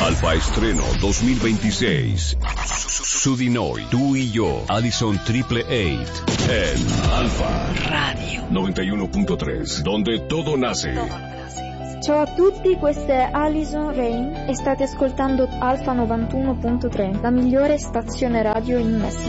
Alfa Estreno 2026. Sudinoy, tú y yo, Allison Triple 8. En Alfa Radio 91.3, donde todo nace. Ciao a tutti, questa è Alison Rain e state ascoltando Alfa 91.3, la migliore stazione radio in Messico.